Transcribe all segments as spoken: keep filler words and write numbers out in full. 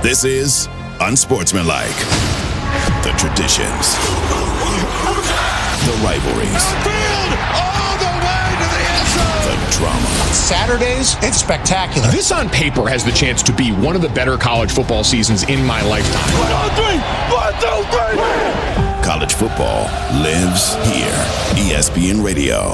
This is Unsportsmanlike. The traditions, the rivalries, all the way to the end zone. the drama. Saturdays, it's spectacular. This on paper has the chance to be one of the better college football seasons in my lifetime. One, two, three. One, two, three. College football lives here. E S P N Radio.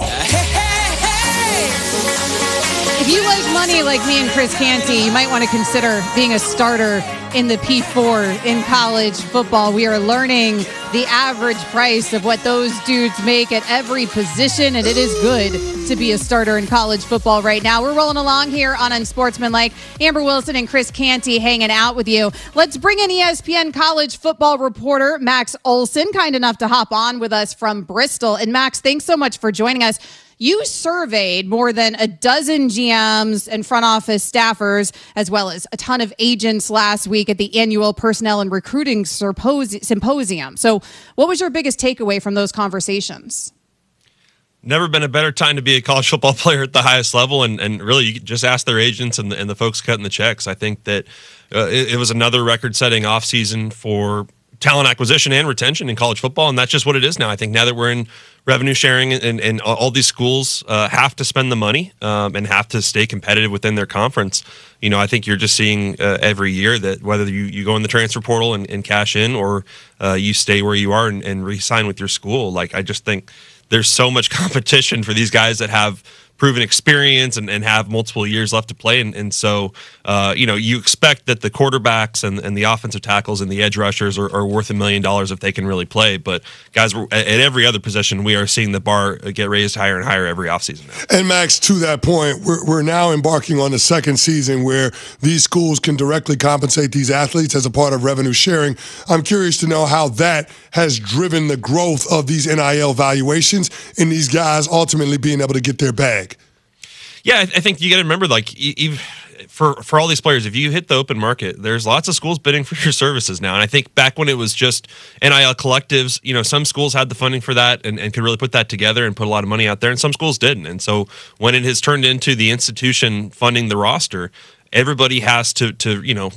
If you like money like me and Chris Canty, you might want to consider being a starter in the P four in college football. We are learning the average price of what those dudes make at every position, and it is good to be a starter in college football right now. We're rolling along here on Unsportsmanlike. Amber Wilson and Chris Canty hanging out with you. Let's bring in E S P N college football reporter Max Olson, kind enough to hop on with us from Bristol. And Max, thanks so much for joining us. You surveyed more than a dozen G Ms and front office staffers, as well as a ton of agents last week at the annual Personnel and Recruiting Symposium. So what was your biggest takeaway from those conversations? Never been a better time to be a college football player at the highest level, and, and really you just ask their agents and the, and the folks cutting the checks. I think that uh, it, it was another record-setting offseason for talent acquisition and retention in college football, and that's just what it is now. I think now that we're in revenue sharing and, and all these schools uh, have to spend the money um, and have to stay competitive within their conference. You know, I think you're just seeing uh, every year that whether you, you go in the transfer portal and, and cash in or uh, you stay where you are and, and re-sign with your school. Like, I just think there's so much competition for these guys that have proven experience and, and have multiple years left to play. And, and so, uh, you know, you expect that the quarterbacks and, and the offensive tackles and the edge rushers are, are worth a million dollars if they can really play. But guys, at every other position, we are seeing the bar get raised higher and higher every offseason now. And Max, to that point, we're, we're now embarking on the second season where these schools can directly compensate these athletes as a part of revenue sharing. I'm curious to know how that has driven the growth of these N I L valuations and these guys ultimately being able to get their bag. Yeah, I think you got to remember, like, for for all these players, if you hit the open market, there's lots of schools bidding for your services now. And I think back when it was just N I L collectives, you know, some schools had the funding for that and, and could really put that together and put a lot of money out there, and some schools didn't. And so when it has turned into the institution funding the roster, everybody has to, to you know,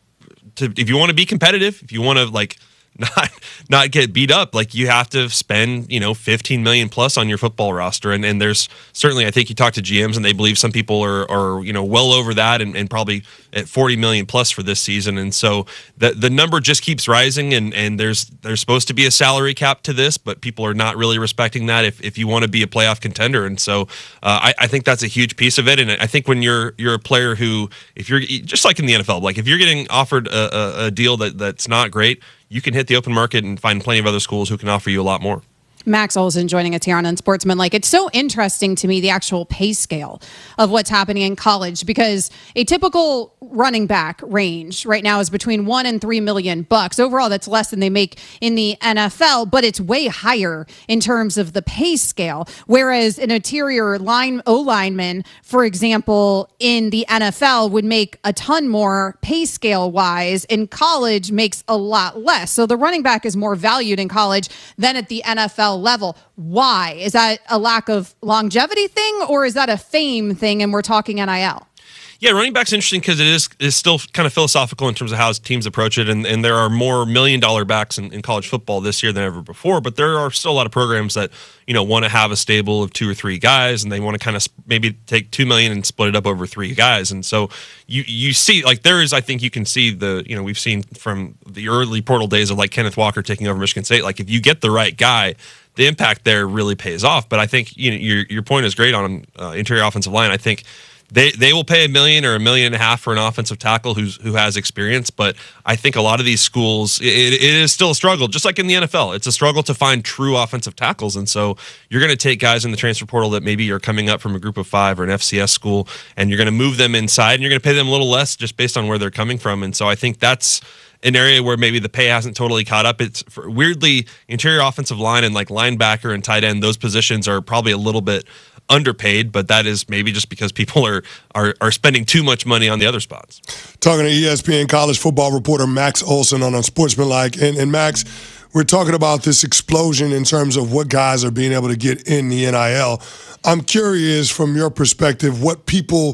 to if you want to be competitive, if you want to, like, not not get beat up, like, you have to spend, you know, fifteen million plus on your football roster. And and there's certainly, I think you talk to G Ms and they believe some people are, are you know, well over that and, and probably at forty million plus for this season. And so the the number just keeps rising, and, and there's there's supposed to be a salary cap to this, but people are not really respecting that if, if you want to be a playoff contender. And so uh, I, I think that's a huge piece of it. And I think when you're you're a player who, if you're just like in the N F L, like if you're getting offered a, a, a deal that, that's not great, you can hit the open market and find plenty of other schools who can offer you a lot more. Max Olson joining us here on Unsportsmanlike. It's so interesting to me, the actual pay scale of what's happening in college, because a typical running back range right now is between one and three million bucks. Overall, that's less than they make in the N F L, but it's way higher in terms of the pay scale. Whereas an interior line O lineman, for example, in the N F L would make a ton more pay scale wise. In college, makes a lot less. So the running back is more valued in college than at the N F L level. Why? Is that a lack of longevity thing, or is that a fame thing and we're talking N I L? Yeah, running back's interesting because it is is still kind of philosophical in terms of how teams approach it, and, and there are more million-dollar backs in, in college football this year than ever before, but there are still a lot of programs that, you know, want to have a stable of two or three guys, and they want to kind of maybe take two million dollars and split it up over three guys. And so you you see, like, there is, I think you can see the, you know, we've seen from the early portal days of, like, Kenneth Walker taking over Michigan State, like, if you get the right guy, the impact there really pays off. But I think, you know, your your point is great on uh, interior offensive line. I think They they will pay a million or a million and a half for an offensive tackle who's who has experience, but I think a lot of these schools, it, it is still a struggle, just like in the N F L. It's a struggle to find true offensive tackles, and so you're going to take guys in the transfer portal that maybe are coming up from a group of five or an F C S school, and you're going to move them inside, and you're going to pay them a little less just based on where they're coming from. And so I think that's an area where maybe the pay hasn't totally caught up. It's for, weirdly, interior offensive line and like linebacker and tight end, those positions are probably a little bit underpaid, but that is maybe just because people are, are are spending too much money on the other spots. Talking to E S P N college football reporter Max Olson on Unsportsmanlike. And, and Max, we're talking about this explosion in terms of what guys are being able to get in the N I L. I'm curious from your perspective what people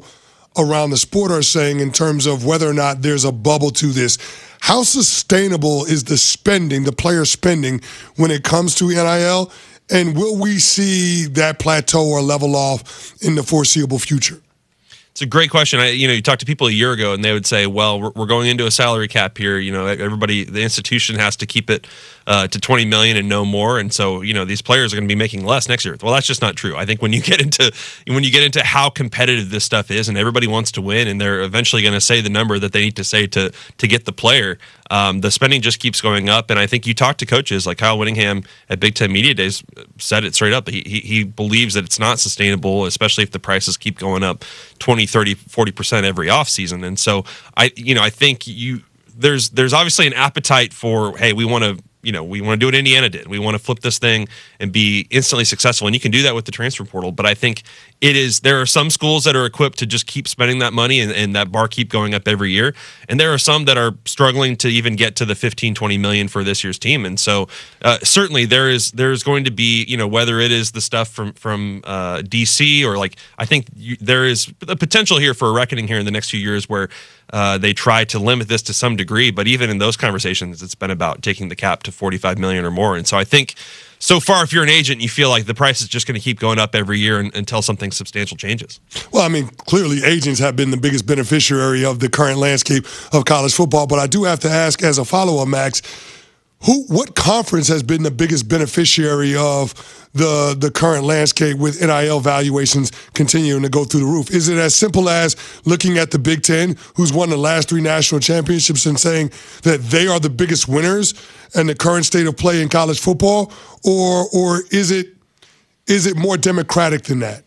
around the sport are saying in terms of whether or not there's a bubble to this. How sustainable is the spending, the player spending, when it comes to N I L? And will we see that plateau or level off in the foreseeable future? It's a great question. I, you know, you talk to people a year ago, and they would say, "Well, we're, we're going into a salary cap here. You know, everybody, the institution has to keep it uh, to twenty million and no more, and so you know these players are going to be making less next year." Well, that's just not true. I think when you get into when you get into how competitive this stuff is, and everybody wants to win, and they're eventually going to say the number that they need to say to to get the player. Um, the spending just keeps going up, and I think you talk to coaches like Kyle Whittingham at Big Ten Media Days said it straight up. He, he he believes that it's not sustainable, especially if the prices keep going up twenty, thirty, forty percent every offseason. And so I you know I think you there's there's obviously an appetite for, hey, we want to you know we want to do what Indiana did. We want to flip this thing and be instantly successful, and you can do that with the transfer portal. But I think it is there are some schools that are equipped to just keep spending that money and, and that bar keep going up every year, and there are some that are struggling to even get to the fifteen, twenty million for this year's team. And so uh, certainly there is there's going to be, you know whether it is the stuff from from uh, D C or like I think you, there is the potential here for a reckoning here in the next few years where uh, they try to limit this to some degree. But even in those conversations, it's been about taking the cap to forty-five million or more. And so I think so far, if you're an agent, you feel like the price is just going to keep going up every year and, until something substantial changes. Well, I mean, clearly agents have been the biggest beneficiary of the current landscape of college football. But I do have to ask as a follow-up, Max, who, what conference has been the biggest beneficiary of the the current landscape with N I L valuations continuing to go through the roof? Is it as simple as looking at the Big Ten, who's won the last three national championships, and saying that they are the biggest winners in the current state of play in college football? Or or is it is it more democratic than that?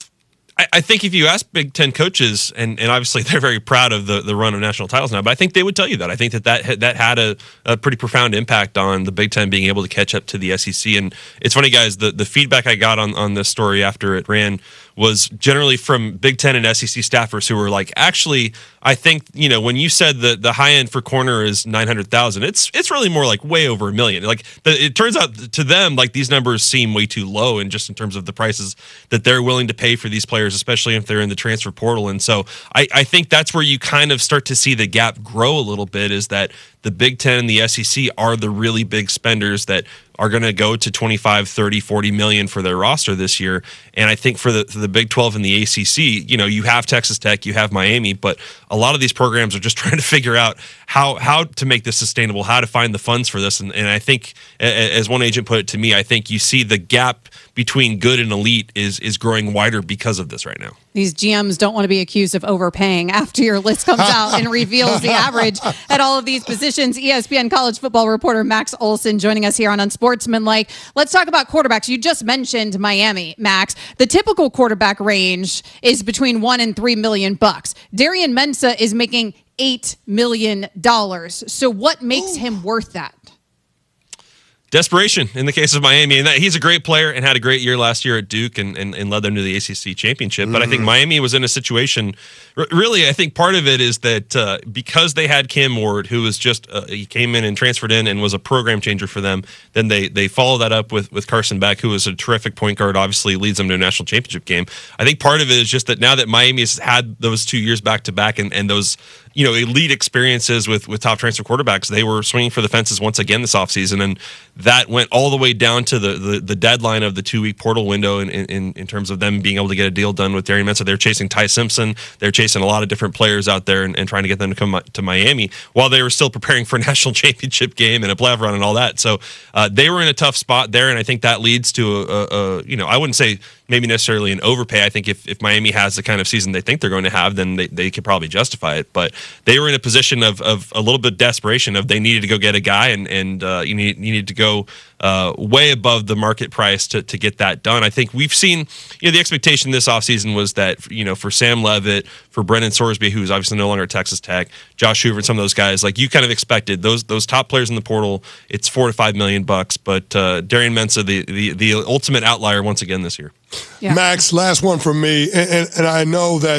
I, I think if you ask Big Ten coaches, and, and obviously they're very proud of the, the run of national titles now, but I think they would tell you that. I think that that, that had a, a pretty profound impact on the Big Ten being able to catch up to the S E C. And it's funny, guys, the, the feedback I got on, on this story after it ran was generally from Big Ten and S E C staffers who were like, actually, I think, you know, when you said the, the high end for corner is nine hundred thousand, it's it's really more like way over a million. Like the, it turns out to them, like these numbers seem way too low, and just in terms of the prices that they're willing to pay for these players, especially if they're in the transfer portal. And so I, I think that's where you kind of start to see the gap grow a little bit, is that the Big Ten and the S E C are the really big spenders that are going to go to twenty-five, thirty, forty million for their roster this year. And I think for the for the Big twelve and the A C C, you know, you have Texas Tech, you have Miami, but a lot of these programs are just trying to figure out how how to make this sustainable, how to find the funds for this. And, and I think, as one agent put it to me, I think you see the gap between good and elite is is growing wider because of this right now. These G Ms don't want to be accused of overpaying after your list comes out and reveals the average at all of these positions. E S P N college football reporter Max Olson joining us here on Unsportsmanlike. Let's talk about quarterbacks. You just mentioned Miami, Max. The typical quarterback range is between one and three million bucks. Darian Mensah is making eight million dollars. So what makes Ooh. him worth that? Desperation in the case of Miami, and that he's a great player and had a great year last year at Duke and, and, and led them to the A C C championship. But mm. I think Miami was in a situation, really, I think part of it is that uh, because they had Cam Ward, who was just, uh, he came in and transferred in and was a program changer for them, then they they followed that up with, with Carson Beck, who was a terrific point guard, obviously leads them to a national championship game. I think part of it is just that now that Miami has had those two years back to back and, and those, you know, elite experiences with, with top transfer quarterbacks, they were swinging for the fences once again this offseason, and that went all the way down to the the, the deadline of the two-week portal window in, in, in terms of them being able to get a deal done with Darian Mensah. They're chasing Ty Simpson. They're chasing a lot of different players out there and, and trying to get them to come to Miami while they were still preparing for a national championship game and a playoff run and all that. So uh, they were in a tough spot there, and I think that leads to, a, a, a you know, I wouldn't say maybe necessarily an overpay. I think if, if Miami has the kind of season they think they're going to have, then they, they could probably justify it. But they were in a position of, of a little bit of desperation of they needed to go get a guy, and, and uh, you, need, you need to go uh, way above the market price to, to get that done. I think we've seen, you know, the expectation this offseason was that, you know, for Sam Levitt, for Brendan Sorsby, who's obviously no longer at Texas Tech, Josh Hoover, and some of those guys, like you kind of expected those those top players in the portal, it's four to five million bucks. But uh, Darian Mensah, the, the the ultimate outlier once again this year. Yeah. Max, last one from me, and, and, and I know that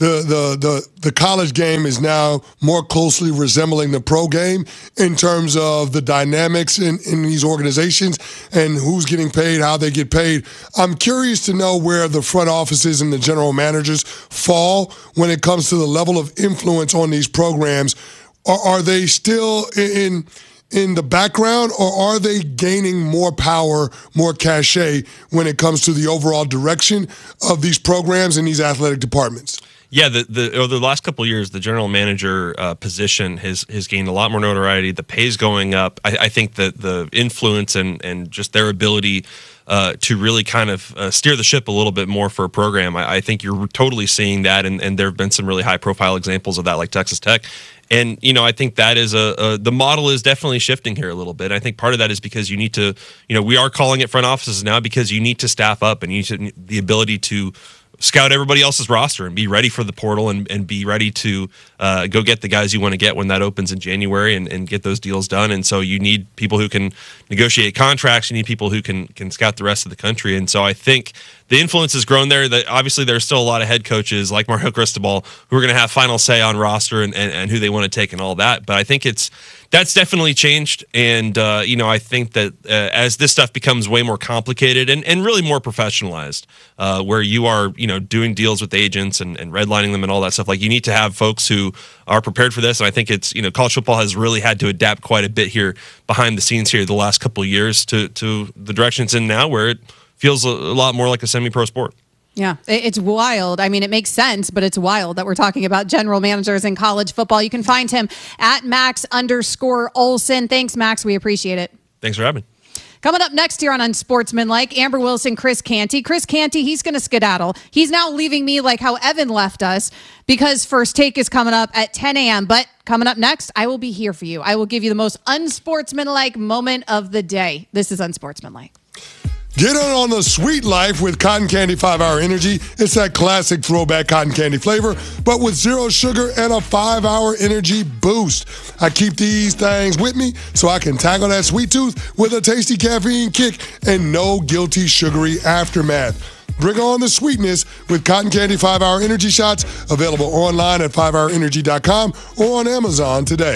the, the, the, the college game is now more closely resembling the pro game in terms of the dynamics in, in these organizations and who's getting paid, how they get paid. I'm curious to know where the front offices and the general managers fall when it comes to the level of influence on these programs. Are, are they still in in the background, or are they gaining more power, more cachet when it comes to the overall direction of these programs and these athletic departments? Yeah, the the over the last couple of years, the general manager uh, position has has gained a lot more notoriety. The pay's going up. I, I think that the influence and and just their ability uh, to really kind of uh, steer the ship a little bit more for a program. I, I think you're totally seeing that, and, and there have been some really high profile examples of that, like Texas Tech. And, you know, I think that is a, a the model is definitely shifting here a little bit. I think part of that is because you need to, you know, we are calling it front offices now because you need to staff up and you need to, the ability to scout everybody else's roster and be ready for the portal and, and be ready to uh, go get the guys you want to get when that opens in January and, and get those deals done. And so you need people who can negotiate contracts. You need people who can can scout the rest of the country. And so I think the influence has grown there. That obviously there's still a lot of head coaches like Mario Cristobal who are going to have final say on roster and, and, and who they want to take and all that. But I think it's that's definitely changed. And, uh, you know, I think that uh, as this stuff becomes way more complicated and, and really more professionalized, uh, where you are, you know, doing deals with agents and, and redlining them and all that stuff, like you need to have folks who are prepared for this. And I think it's, you know, college football has really had to adapt quite a bit here behind the scenes here the last couple of years to, to the direction it's in now, where it feels a, a lot more like a semi-pro sport. Yeah, it's wild. I mean, it makes sense, but it's wild that we're talking about general managers in college football. You can find him at Max underscore Olson. Thanks, Max. We appreciate it. Thanks for having me. Coming up next here on Unsportsmanlike, Amber Wilson, Chris Canty. Chris Canty, he's going to skedaddle. He's now leaving me like how Evan left us because First Take is coming up at ten a.m. But coming up next, I will be here for you. I will give you the most unsportsmanlike moment of the day. This is Unsportsmanlike. Get in on the sweet life with Cotton Candy five hour Energy. It's that classic throwback cotton candy flavor, but with zero sugar and a five hour energy boost. I keep these things with me so I can tackle that sweet tooth with a tasty caffeine kick and no guilty sugary aftermath. Bring on the sweetness with Cotton Candy five hour Energy shots, available online at five hour energy dot com or on Amazon today.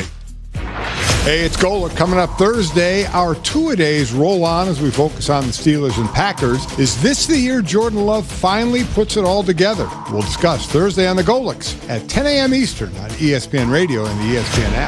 Hey, it's Golic coming up Thursday. Our two-a-days roll on as we focus on the Steelers and Packers. Is this the year Jordan Love finally puts it all together? We'll discuss Thursday on the Golics at ten a.m. Eastern on E S P N Radio and the E S P N app.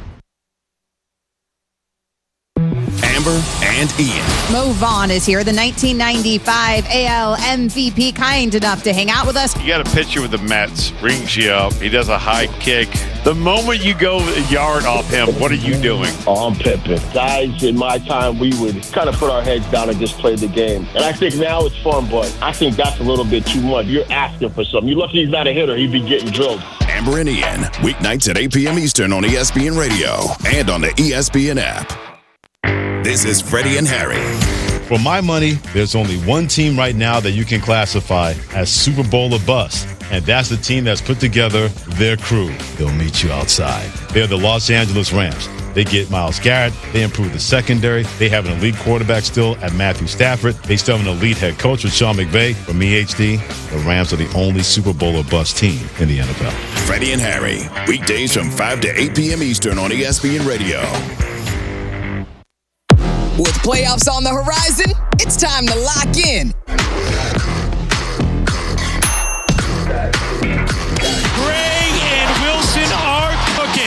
Amber and Ian. Mo Vaughn is here, the nineteen ninety-five A L M V P, kind enough to hang out with us. You got a picture with the Mets, rings you up. He does a high kick. The moment you go a yard off him, what are you doing? Oh, I'm pimping. Guys, in my time, we would kind of put our heads down and just play the game. And I think now it's fun, but I think that's a little bit too much. You're asking for something. You're lucky he's not a hitter. He'd be getting drilled. Amber and Ian, weeknights at eight p.m. Eastern on E S P N Radio and on the E S P N app. This is Freddie and Harry. For my money, there's only one team right now that you can classify as Super Bowl or bust, and that's the team that's put together their crew. They'll meet you outside. They're the Los Angeles Rams. They get Myles Garrett. They improve the secondary. They have an elite quarterback still at Matthew Stafford. They still have an elite head coach with Sean McVay. For me, H D, the Rams are the only Super Bowl or bust team in the N F L. Freddie and Harry, weekdays from five to eight p.m. Eastern on E S P N Radio. With playoffs on the horizon, it's time to lock in.